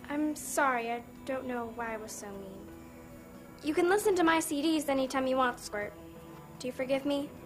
I'm sorry. I don't know why I was so mean. You can listen to my CDs anytime you want, Squirt. Do you forgive me?